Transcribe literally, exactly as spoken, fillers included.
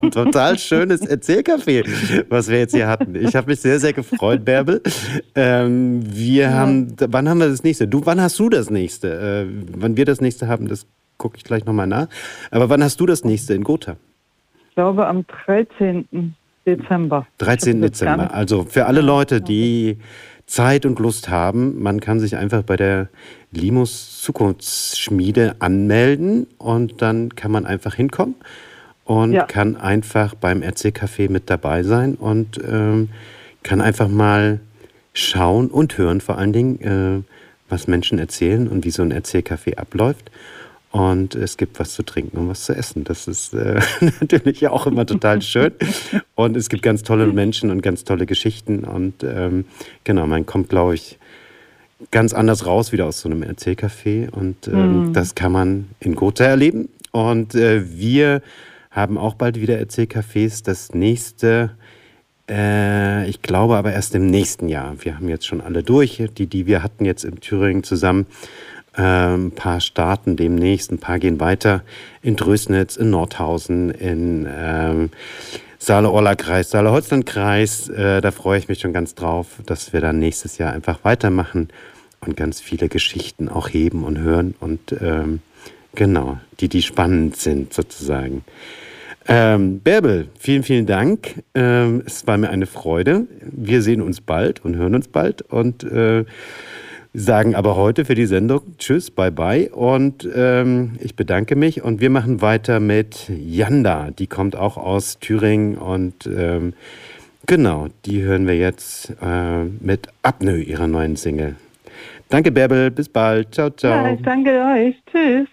ein total schönes Erzählcafé, was wir jetzt hier hatten. Ich habe mich sehr, sehr gefreut, Bärbel. Ähm, wir Ja. haben, wann haben wir das nächste? Du, wann hast du das nächste? Äh, wann wir das nächste haben, das gucke ich gleich nochmal nach. Aber wann hast du das nächste in Gotha? Ich glaube am dreizehnten Dezember. dreizehnten Dezember. Also für alle Leute, die Zeit und Lust haben, man kann sich einfach bei der Limus Zukunftsschmiede anmelden und dann kann man einfach hinkommen und Ja. kann einfach beim Erzählcafé mit dabei sein und ähm, kann einfach mal schauen und hören vor allen Dingen, äh, was Menschen erzählen und wie so ein Erzählcafé abläuft. Und es gibt was zu trinken und was zu essen. Das ist äh, natürlich auch immer total schön. Und es gibt ganz tolle Menschen und ganz tolle Geschichten. Und ähm, genau, man kommt, glaube ich, ganz anders raus wieder aus so einem Erzählcafé. Und ähm, Mhm. das kann man in Gotha erleben. Und äh, wir haben auch bald wieder Erzählcafés. Das nächste, äh, ich glaube aber erst im nächsten Jahr. Wir haben jetzt schon alle durch, die, die wir hatten jetzt in Thüringen zusammen. Ähm, ein paar starten demnächst, ein paar gehen weiter in Drösnitz, in Nordhausen, in ähm, Saale-Orla-Kreis, Saale-Holzland-Kreis. Äh, da freue ich mich schon ganz drauf, dass wir dann nächstes Jahr einfach weitermachen und ganz viele Geschichten auch heben und hören und ähm, genau, die, die spannend sind sozusagen. Ähm, Bärbel, vielen, vielen Dank. Ähm, es war mir eine Freude. Wir sehen uns bald und hören uns bald und äh, sagen aber heute für die Sendung Tschüss, bye bye und ähm, ich bedanke mich und wir machen weiter mit Janda, die kommt auch aus Thüringen und ähm, genau, die hören wir jetzt äh, mit Apnö, ihrer neuen Single. Danke Bärbel, bis bald, ciao, ciao. Ja, ich danke euch. Tschüss.